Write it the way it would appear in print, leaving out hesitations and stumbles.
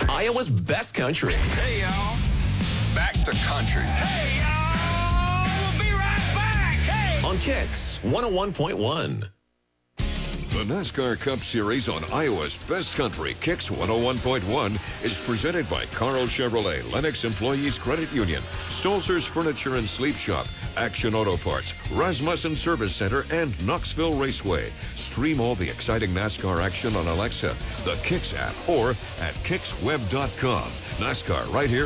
Iowa's best country. Hey, y'all. Back to country. Hey, y'all. We'll be right back. Hey. On Kicks 101.1. The NASCAR Cup Series on Iowa's Best Country, Kicks 101.1, is presented by Carl Chevrolet, Lennox Employees Credit Union, Stolzer's Furniture and Sleep Shop, Action Auto Parts, Rasmussen Service Center, and Knoxville Raceway. Stream all the exciting NASCAR action on Alexa, the Kicks app, or at kicksweb.com. NASCAR right here